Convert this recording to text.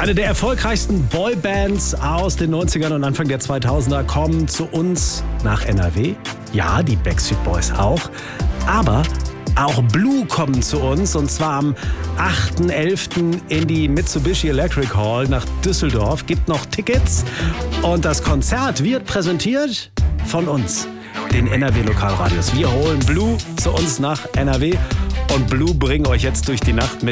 Eine der erfolgreichsten Boybands aus den 90ern und Anfang der 2000er kommen zu uns nach NRW. Ja, die Backstreet Boys auch. Aber auch Blue kommen zu uns, und zwar am 8.11. in die Mitsubishi Electric Hall nach Düsseldorf. Gibt noch Tickets und das Konzert wird präsentiert von uns, den NRW-Lokalradios. Wir holen Blue zu uns nach NRW und Blue bringen euch jetzt durch die Nacht mit